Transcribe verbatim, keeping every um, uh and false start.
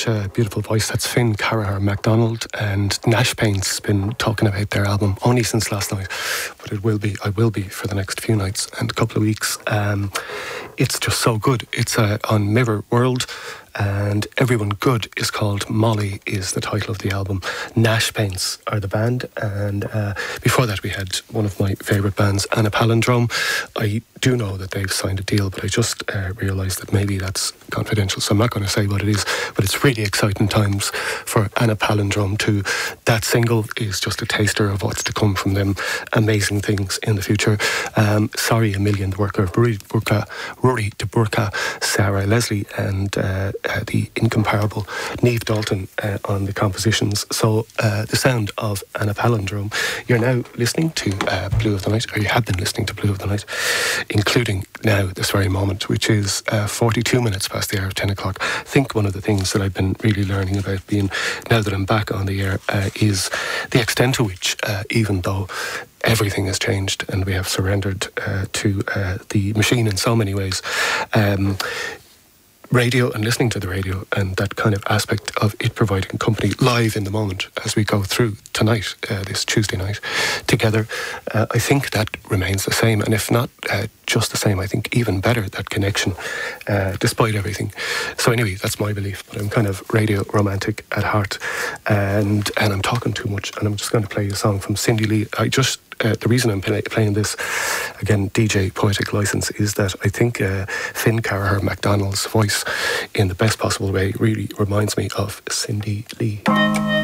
such a beautiful voice. That's Finn Carragher MacDonald, and Nash Paint's been talking about their album only since last night, but it will be, I will be for the next few nights and a couple of weeks. Um, it's just so good. It's uh, on Mirror World, and Everyone Good is called. Molly is the title of the album. Nash Paints are the band, and uh, before that we had one of my favourite bands, Anna Palindrome. I do know that they've signed a deal, but I just uh, realised that maybe that's confidential, so I'm not going to say what it is, but it's really exciting times for Anna Palindrome too. That single is just a taster of what's to come from them. Amazing things in the future. Um, Sorry a Million, the work of Rory de Burka, Rory de Burka, Sarah Leslie, and uh, uh, the incomparable Niamh Dalton uh, on the compositions. So uh, the sound of Anna Palindrome. You're now listening to uh, Blue of the Night, or you have been listening to Blue of the Night, including now this very moment, which is uh, forty-two minutes past the hour of ten o'clock. I think one of the things that I've been really learning about being, now that I'm back on the air, uh, is the extent to which, uh, even though everything has changed and we have surrendered uh, to uh, the machine in so many ways, um, radio and listening to the radio and that kind of aspect of it providing company live in the moment as we go through tonight, uh, this Tuesday night, together, uh, I think that remains the same. And if not uh, just the same, I think even better, that connection, uh, despite everything. So anyway, that's my belief, but I'm kind of radio romantic at heart, and and I'm talking too much, and I'm just going to play a song from Cindy Lee. I just Uh, the reason I'm play, playing this, again, D J Poetic License, is that I think uh, Finn Carragher MacDonald's voice, in the best possible way, really reminds me of Cindy Lee.